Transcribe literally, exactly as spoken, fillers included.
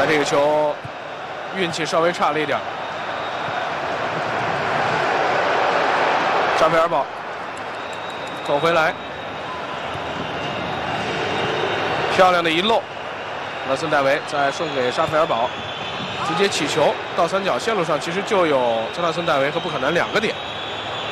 才这个球运气稍微差了一点。沙菲尔堡走回来，漂亮的一漏，勒森戴维再送给沙菲尔堡，直接起球到三角线路上，其实就有加纳森戴维和布坎南两个点。